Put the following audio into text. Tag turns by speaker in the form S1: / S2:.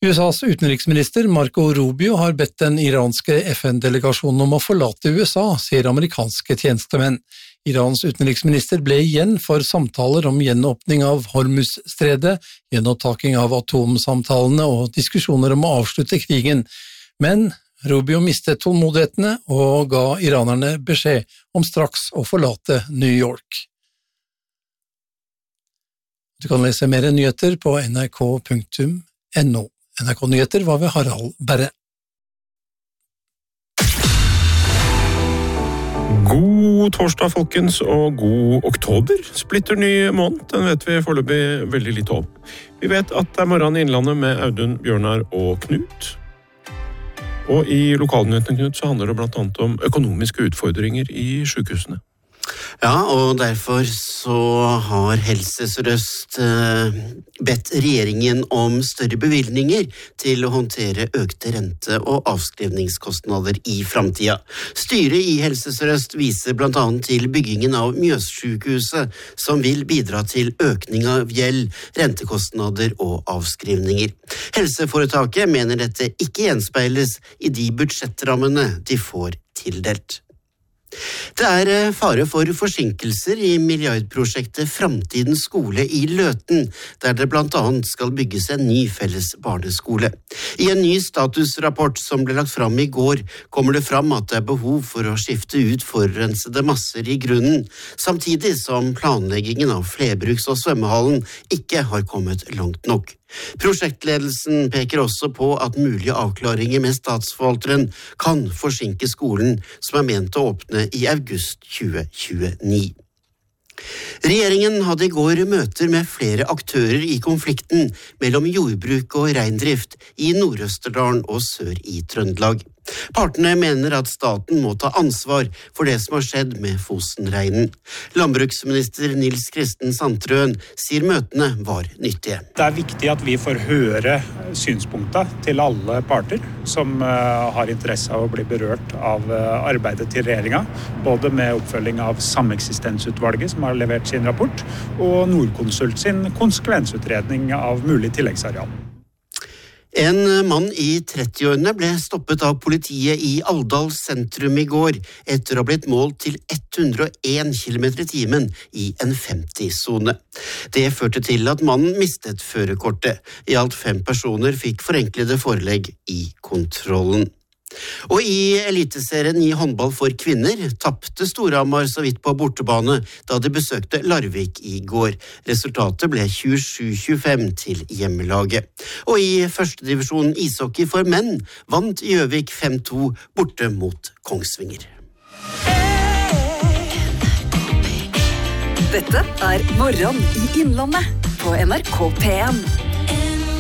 S1: USAs utenriksminister Marco Rubio har bedt den iranske FN-delegasjonen om å forlate USA, sier amerikanske tjenestemenn. Irans utenriksminister ble igjen for samtaler om gjenåpning av Hormuz-stredet, gjenopptaking av atomsamtalene og diskusjoner om å avslutte krigen. Men Rubio mistet tålmodighetene og ga iranerne beskjed om straks å forlate New York. Du kan lese mer nyheter på nrk.no. NRK-nyheter var ved Harald Berre.
S2: God torsdag, folkens, og god oktober. Splitter ny måned, den vet vi foreløpig veldig litt om. Vi vet at det er morgen i Innlandet med Audun, Bjørnar og Knut. Og i lokalnyhetene, Knut, så handler det blant annet om økonomiske utfordringer i sykehusene.
S3: Ja, og derfor så har Helse Sør-Øst bedt regjeringen om større bevilgninger til å håndtere økte rente- og avskrivningskostnader i fremtiden. Styret i Helse Sør-Øst viser blant annet til byggingen av Mjøssykehuset, som vil bidra til økning av gjeld, rentekostnader og avskrivninger. Helseforetaket mener dette ikke gjenspeiles i de budsjettrammene de får tildelt. Det er fare for forsinkelser i milliardprosjektet Framtidens skole i Løten, der det blant annet skal bygges en ny felles barneskole. I en ny statusrapport som ble lagt fram i går, kommer det fram at det er behov for å skifte ut forurensede masser i grunnen, samtidig som planleggingen av flerbruks- og svømmehallen ikke har kommet langt nok. Prosjektledelsen peker også på at mulige avklaringer med statsforvalteren kan forsinke skolen, som er ment å åpne i august 2029. Regjeringen hadde i går møter med flere aktører i konflikten mellom jordbruk og reindrift i Nord-Østerdalen og sør i Trøndelag. Partene mener at staten må ta ansvar for det som har skjedd med Fosen-reinen. Landbruksminister Nils Kristen Sandtrøen sier møtene var nyttige.
S4: Det er viktig at vi får høre synspunkter til alle parter som har interesse av å bli berørt av arbeidet til regjeringen, både med oppfølging av Sameksistensutvalget som har levert sin rapport, og Nordkonsult sin konsekvensutredning av mulig tilleggsareal.
S3: En mann i 30-årene ble stoppet av politiet i Alvdal sentrum i går etter å ha blitt målt til 101 km/t i en 50-sone. Det førte til at mannen mistet førerkortet. I alt 5 personer fikk forenklede forelegg i kontrollen. Og i eliteserien i håndball for kvinner tappte Storhamar så vidt på bortebane da de besøkte Larvik i går. Resultatet ble 27-25 til hjemmelaget. Og i første divisjon ishockey for menn vant Gjøvik 5-2 borte mot Kongsvinger.
S5: Dette er Morgen i Innlandet på NRK P1.